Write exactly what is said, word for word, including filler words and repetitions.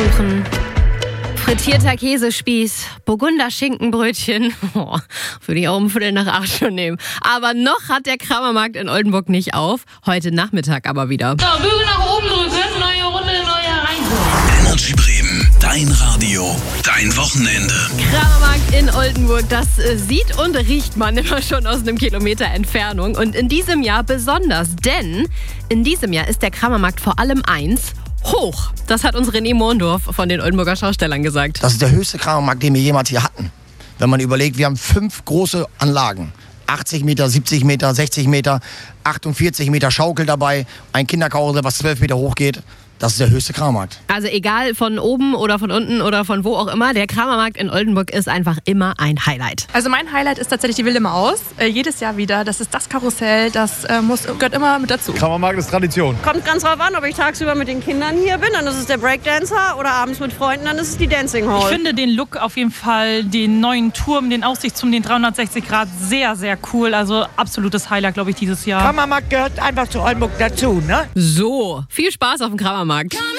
Pfannkuchen, frittierter Käsespieß, Burgunder Schinkenbrötchen. Oh, würde ich auch um Viertel nach acht schon nehmen. Aber noch hat der Kramermarkt in Oldenburg nicht auf. Heute Nachmittag aber wieder. So, Bügel nach oben drücken, neue Runde, neue Reihenfolge. Energy Bremen, dein Radio, dein Wochenende. Kramermarkt in Oldenburg, das äh, sieht und riecht man immer schon aus einem Kilometer Entfernung. Und in diesem Jahr besonders, denn in diesem Jahr ist der Kramermarkt vor allem eins: hoch. Das hat uns René Mohndorf von den Oldenburger Schaustellern gesagt. Das ist der höchste Kramermarkt, den wir jemals hier hatten. Wenn man überlegt, wir haben fünf große Anlagen. achtzig Meter, siebzig Meter, sechzig Meter, achtundvierzig Meter Schaukel dabei, ein Kinderkarussell, was zwölf Meter hoch geht. Das ist der höchste Kramermarkt. Also egal von oben oder von unten oder von wo auch immer, der Kramermarkt in Oldenburg ist einfach immer ein Highlight. Also mein Highlight ist tatsächlich die wilde Maus. Äh, jedes Jahr wieder. Das ist das Karussell, das äh, muss, gehört immer mit dazu. Kramermarkt ist Tradition. Kommt ganz drauf an, ob ich tagsüber mit den Kindern hier bin, dann ist es der Breakdancer, oder abends mit Freunden, dann ist es die Dancing Hall. Ich finde den Look auf jeden Fall, den neuen Turm, den Aussichtsturm, den dreihundertsechzig Grad sehr, sehr cool. Also absolutes Highlight, glaube ich, dieses Jahr. Kramermarkt gehört einfach zu Oldenburg dazu, ne? So, viel Spaß auf dem Kramermarkt.